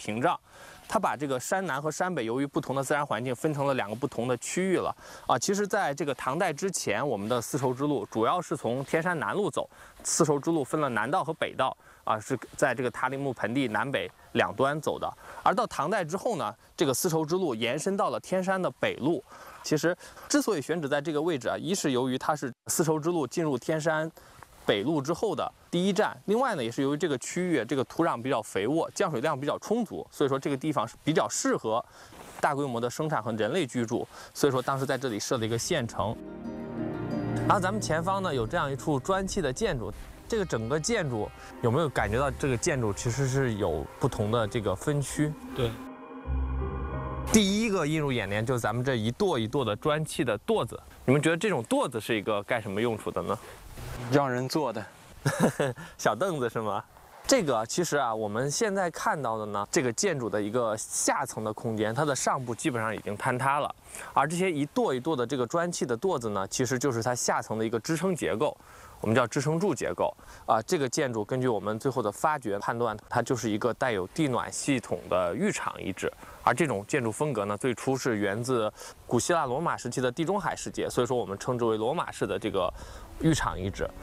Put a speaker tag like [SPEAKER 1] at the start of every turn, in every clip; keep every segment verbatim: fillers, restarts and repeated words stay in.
[SPEAKER 1] 屏障。 它把这个山南和山北由于不同的自然环境分成了两个不同的区域了啊。其实，在这个唐代之前，我们的丝绸之路主要是从天山南路走，丝绸之路分了南道和北道啊，是在这个塔里木盆地南北两端走的。而到唐代之后呢，这个丝绸之路延伸到了天山的北路。其实，之所以选址在这个位置啊，一是由于它是丝绸之路进入天山 北路之后的第一站，另外呢，也是由于这个区域这个土壤比较肥沃，降水量比较充足，所以说这个地方是比较适合大规模的生产和人类居住，所以说当时在这里设了一个县城。然后咱们前方呢有这样一处砖砌的建筑，这个整个建筑有没有感觉到这个建筑其实是有不同的这个分区？对。第一个映入眼帘就是咱们这一垛一垛的砖砌的垛子，你们觉得这种垛子是一个干什么用处的呢？
[SPEAKER 2] 让人坐的
[SPEAKER 1] 小凳子是吗？这个其实啊，我们现在看到的呢，这个建筑的一个下层的空间，它的上部基本上已经坍塌了，而这些一垛一垛的这个砖砌的垛子呢，其实就是它下层的一个支撑结构，我们叫支撑柱结构啊。这个建筑根据我们最后的发掘判断，它就是一个带有地暖系统的浴场遗址。 而这种建筑风格呢，最初是源自古希腊罗马时期的地中海世界，所以说我们称之为罗马式的这个浴场遗址。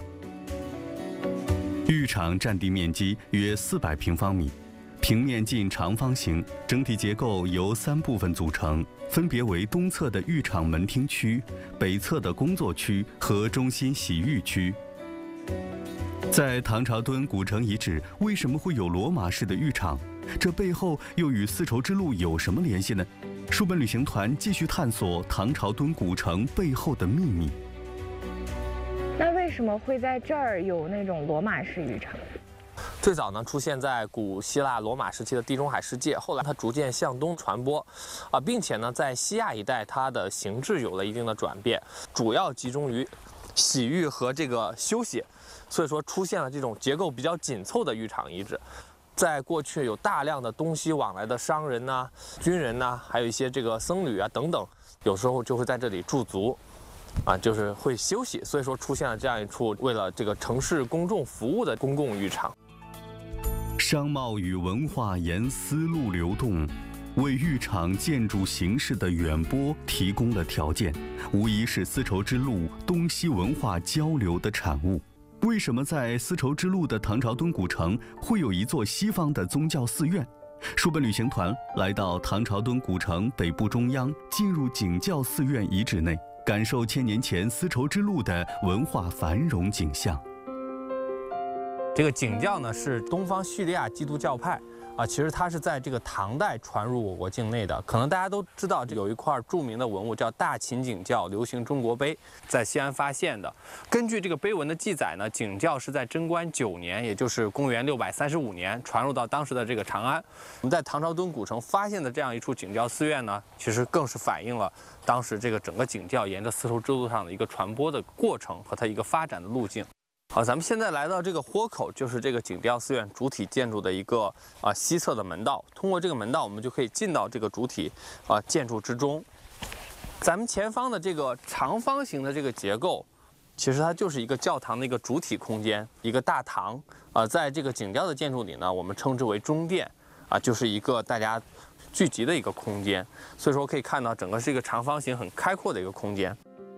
[SPEAKER 3] 浴场占地面积约四百平方米，平面近长方形，整体结构由三部分组成，分别为东侧的浴场门厅区、北侧的工作区和中心洗浴区。在唐朝墩古城遗址，为什么会有罗马式的浴场？ 这背后又与丝绸之路有什么联系呢？书本旅行团继续探索唐朝墩古城背后的秘密。
[SPEAKER 4] 那为什么会在这儿有那种罗马式浴场？
[SPEAKER 1] 最早呢，出现在古希腊罗马时期的地中海世界，后来它逐渐向东传播，啊，并且呢，在西亚一带，它的形制有了一定的转变，主要集中于洗浴和这个休息，所以说出现了这种结构比较紧凑的浴场遗址。 在过去有大量的东西往来的商人呐、啊、军人呐、啊，还有一些这个僧侣啊等等，有时候就会在这里驻足，啊，就是会休息。所以说出现了这样一处为了这个城市公众服务的公共浴场。
[SPEAKER 3] 商贸与文化沿丝路流动，为浴场建筑形式的远播提供了条件，无疑是丝绸之路东西文化交流的产物。 为什么在丝绸之路的唐朝墩古城会有一座西方的宗教寺院？书本旅行团来到唐朝墩古城北部中央，进入景教寺院遗址内，感受千年前丝绸之路的文化繁荣景象。
[SPEAKER 1] 这个景教呢是东方叙利亚基督教派。 啊，其实它是在这个唐代传入我国境内的。可能大家都知道，有一块著名的文物叫大秦景教流行中国碑，在西安发现的。根据这个碑文的记载呢，景教是在贞观九年，也就是公元六百三十五年，传入到当时的这个长安。我们在唐朝墩古城发现的这样一处景教寺院呢，其实更是反映了当时这个整个景教沿着丝绸之路上的一个传播的过程和它一个发展的路径。 好，咱们现在来到这个豁口，就是这个景教寺院主体建筑的一个啊西侧的门道。通过这个门道，我们就可以进到这个主体啊建筑之中。咱们前方的这个长方形的这个结构，其实它就是一个教堂的一个主体空间，一个大堂。啊，在这个景教的建筑里呢，我们称之为中殿，啊，就是一个大家聚集的一个空间。所以说可以看到，整个是一个长方形很开阔的一个空间。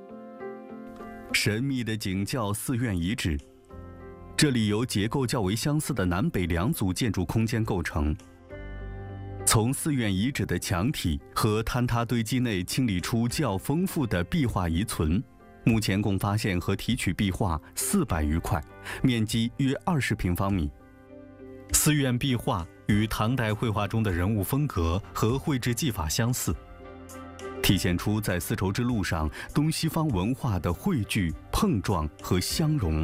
[SPEAKER 3] 神秘的景教寺院遗址，这里由结构较为相似的南北两组建筑空间构成。从寺院遗址的墙体和坍塌堆积内清理出较丰富的壁画遗存，目前共发现和提取壁画四百余块，面积约二十平方米。寺院壁画与唐代绘画中的人物风格和绘制技法相似。 体现出在丝绸之路上东西方文化的汇聚、碰撞和相融。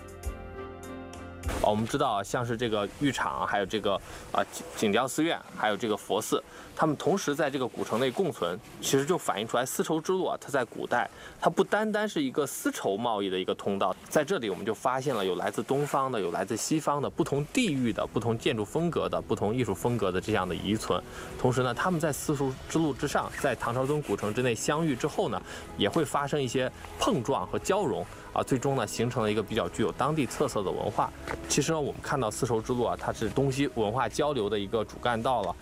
[SPEAKER 1] 我们知道，像是这个浴场，还有这个啊景景教寺院，还有这个佛寺，它们同时在这个古城内共存，其实就反映出来丝绸之路啊，它在古代，它不单单是一个丝绸贸易的一个通道，在这里我们就发现了有来自东方的，有来自西方的，不同地域的、不同建筑风格的、不同艺术风格的这样的遗存。同时呢，他们在丝绸之路之上，在唐朝墩古城之内相遇之后呢，也会发生一些碰撞和交融。 啊，最终呢，形成了一个比较具有当地特色的文化。其实呢，我们看到丝绸之路啊，它是东西文化交流的一个主干道了。